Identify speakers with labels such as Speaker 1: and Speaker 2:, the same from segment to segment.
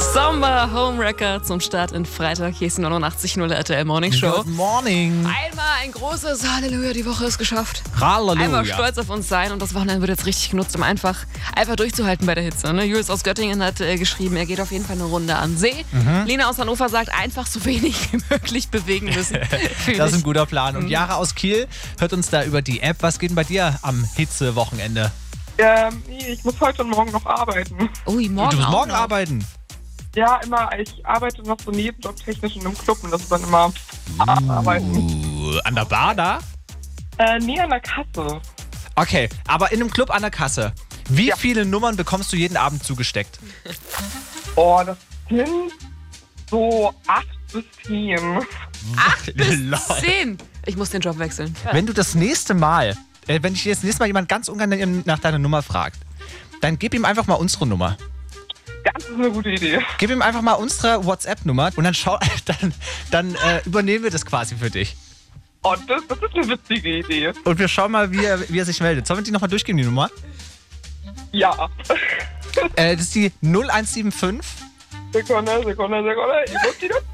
Speaker 1: Sommer Homewrecker zum Start in Freitag. Hier ist die 89.0 RTL Morning Show.
Speaker 2: Good morning.
Speaker 1: Einmal ein großes Halleluja, die Woche ist geschafft.
Speaker 2: Halleluja.
Speaker 1: Einmal stolz auf uns sein und das Wochenende wird jetzt richtig genutzt, um einfach durchzuhalten bei der Hitze. Ne? Julius aus Göttingen hat geschrieben, er geht auf jeden Fall eine Runde an See. Lena aus Hannover sagt, einfach so wenig wie möglich bewegen müssen.
Speaker 2: Das ist ein guter Plan. Und Jara aus Kiel hört uns da über die App. Was geht denn bei dir am Hitzewochenende?
Speaker 3: Ich muss heute und morgen noch arbeiten.
Speaker 1: Ui, morgen
Speaker 2: Du musst
Speaker 1: auch
Speaker 2: morgen
Speaker 1: noch.
Speaker 2: arbeiten.
Speaker 3: Ja, immer. Ich arbeite noch so nebenjobtechnisch in einem Club und das ist dann immer arbeiten.
Speaker 2: An der Bar da?
Speaker 3: Nee, an der Kasse.
Speaker 2: Okay, aber in einem Club an der Kasse. Wie
Speaker 3: Ja.
Speaker 2: viele Nummern bekommst du jeden Abend zugesteckt?
Speaker 3: Oh, das sind so 8 bis 10.
Speaker 1: 8 bis
Speaker 2: Lol.
Speaker 1: 10. Ich muss den Job wechseln.
Speaker 2: Wenn du das nächste Mal, wenn dich das nächste Mal jemand ganz unangenehm nach deiner Nummer fragt, dann gib ihm einfach mal unsere Nummer.
Speaker 3: Das ist eine gute Idee.
Speaker 2: Gib ihm einfach mal unsere WhatsApp-Nummer und dann übernehmen wir das quasi für dich.
Speaker 3: Oh, das ist eine witzige Idee.
Speaker 2: Und wir schauen mal, wie er sich meldet. Sollen wir die nochmal durchgehen, die Nummer?
Speaker 3: Ja.
Speaker 2: Das ist die 0175
Speaker 3: Sekunde. Ich muss die noch.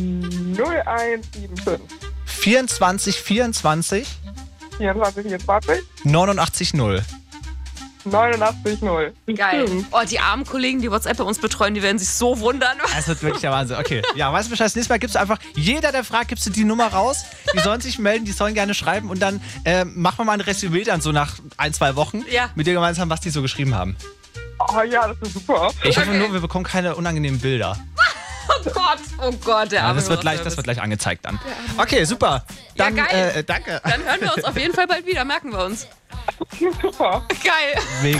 Speaker 3: 0175
Speaker 2: 24 24
Speaker 3: 24 24
Speaker 2: 89 0.
Speaker 3: 89 0.
Speaker 1: Geil. Oh, die armen Kollegen, die WhatsApp bei uns betreuen, die werden sich so wundern.
Speaker 2: Das wird wirklich der Wahnsinn. Okay, ja, weißt du Bescheid? Das nächste Mal gibst du einfach, jeder, der fragt, gibst du die Nummer raus. Die sollen sich melden, die sollen gerne schreiben und dann machen wir mal ein Resümee dann so nach 1-2 Wochen
Speaker 1: Ja.
Speaker 2: mit dir gemeinsam, was die so geschrieben haben.
Speaker 3: Oh ja, das ist super.
Speaker 2: Ich hoffe
Speaker 1: Okay.
Speaker 2: nur, wir bekommen keine unangenehmen Bilder.
Speaker 1: Oh Gott, der
Speaker 2: Ja,
Speaker 1: arme
Speaker 2: das wird gleich angezeigt dann. Okay, super. Dann,
Speaker 1: Ja, geil.
Speaker 2: danke.
Speaker 1: Dann hören wir uns auf jeden Fall bald wieder, merken wir uns.
Speaker 3: Super.
Speaker 1: Geil.